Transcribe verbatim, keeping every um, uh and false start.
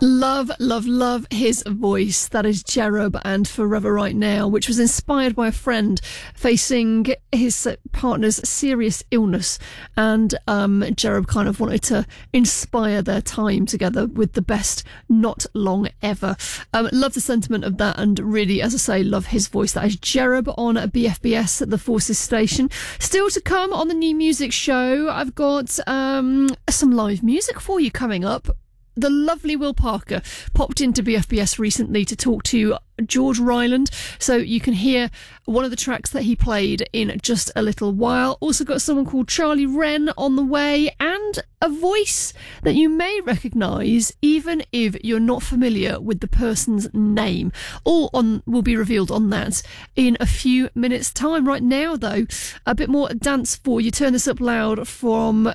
Love, love, love his voice. That is Cherub and Forever Right Now, which was inspired by a friend facing his partner's serious illness. And um, Cherub kind of wanted to inspire their time together with the best Not Long Ever. Um, love the sentiment of that, and really, as I say, love his voice. That is Cherub on B F B S at the Forces station. Still to come on the New Music Show, I've got um, some live music for you coming up. The lovely Will Parker popped into B F B S recently to talk to George Ryland, so you can hear one of the tracks that he played in just a little while. Also got someone called Charlie Wren on the way, and a voice that you may recognise even if you're not familiar with the person's name. All on will be revealed on that in a few minutes' time. Right now, though, a bit more dance for you. Turn this up loud from